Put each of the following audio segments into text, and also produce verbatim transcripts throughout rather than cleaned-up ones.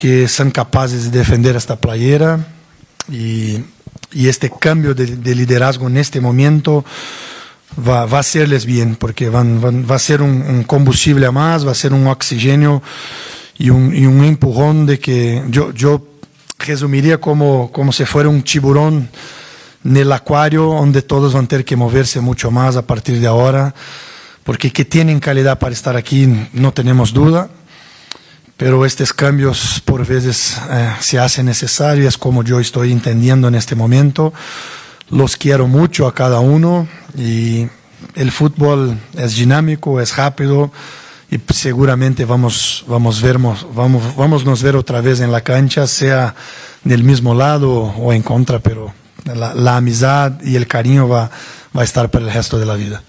que son capaces de defender esta playera y, y este cambio de, de liderazgo en este momento va, va a hacerles bien, porque van, van, va a ser un, un combustible a más, va a ser un oxígeno y un, y un empujón de que yo, yo resumiría como, como si fuera un tiburón en el acuario donde todos van a tener que moverse mucho más a partir de ahora, porque que tienen calidad para estar aquí no tenemos duda, pero estos cambios por veces eh, se hacen necesarios, como yo estoy entendiendo en este momento. Los quiero mucho a cada uno y el fútbol es dinámico, es rápido y seguramente vamos, vamos, vermos, vamos, vamos nos ver otra vez en la cancha, sea del mismo lado o en contra, pero la, la amistad y el cariño va, va a estar para el resto de la vida.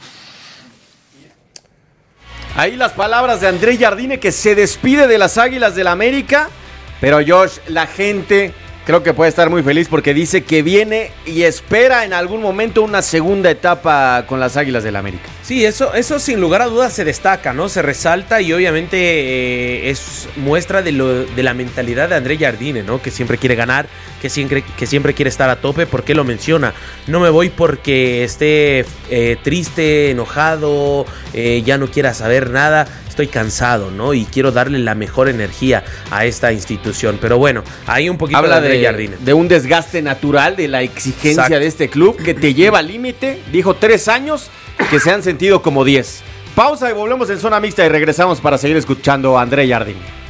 Ahí las palabras de André Jardine, que se despide de las Águilas del América, pero Josh, la gente creo que puede estar muy feliz porque dice que viene y espera en algún momento una segunda etapa con las Águilas del América. Sí, eso, eso sin lugar a dudas se destaca, ¿no? Se resalta y obviamente eh, es muestra de, lo, de la mentalidad de André Jardine, ¿no? Que siempre quiere ganar, que siempre, que siempre quiere estar a tope. ¿Por qué lo menciona? No me voy porque esté eh, triste, enojado, eh, ya no quiera saber nada. Estoy cansado, ¿no? Y quiero darle la mejor energía a esta institución. Pero bueno, ahí un poquito habla de André Jardine. De un desgaste natural, de la exigencia Exacto. de este club que te lleva al límite. Dijo tres años que se han sentido como diez. Pausa y volvemos en Zona Mixta y regresamos para seguir escuchando a André Jardine.